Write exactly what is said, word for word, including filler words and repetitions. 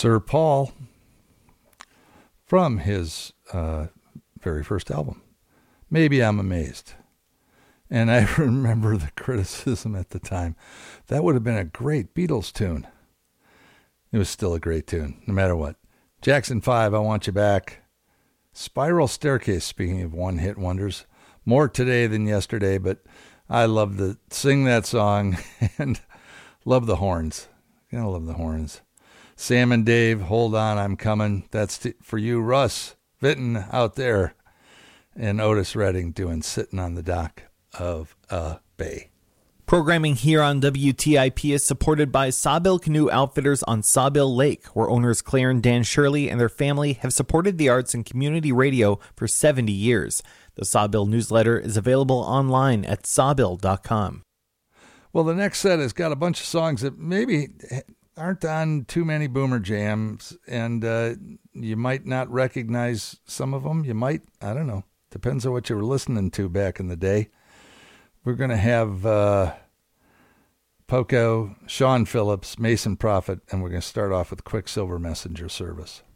Sir Paul from his uh, very first album, Maybe I'm Amazed. And I remember the criticism at the time. That would have been a great Beatles tune. It was still a great tune, no matter what. Jackson five, I Want You Back. Spiral Staircase, speaking of one-hit wonders. More today than yesterday, but I love to sing that song and love the horns. I love the horns. Sam and Dave, Hold On, I'm Coming. That's t- for you, Russ Vinton out there. And Otis Redding doing Sitting on the Dock of a Bay. Programming here on W T I P is supported by Sawbill Canoe Outfitters on Sawbill Lake, where owners Claire and Dan Shirley and their family have supported the arts and community radio for seventy years. The Sawbill newsletter is available online at sawbill dot com. Well, the next set has got a bunch of songs that maybe aren't on too many Boomer Jams, and uh, you might not recognize some of them. You might, I don't know. Depends on what you were listening to back in the day. We're going to have uh, Poco, Sean Phillips, Mason Prophet, and we're going to start off with Quicksilver Messenger Service.